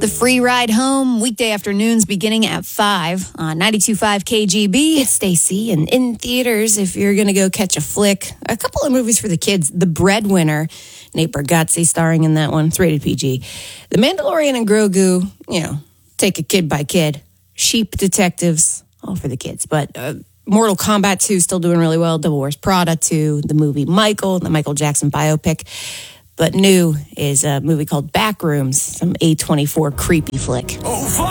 The free ride home, weekday afternoons beginning at 5 on 92.5 KGB. It's Stacy, and in theaters, if you're going to go catch a flick, a couple of movies for the kids. The Breadwinner, Nate Bargatze starring in that one. It's rated PG. The Mandalorian and Grogu, take it kid by kid. Sheep Detectives, all for the kids. But Mortal Kombat 2 still doing really well. Devil Wears Prada 2, the movie Michael, the Michael Jackson biopic. But new is a movie called Backrooms, some A24 creepy flick. Oh,